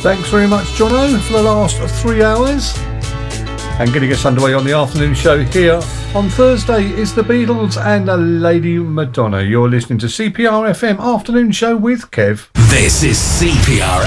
Thanks very much, Jono, for the last 3 hours. And getting us underway on the afternoon show here on Thursday is the Beatles and Lady Madonna. You're listening to CPR FM Afternoon Show with Kev. This is CPR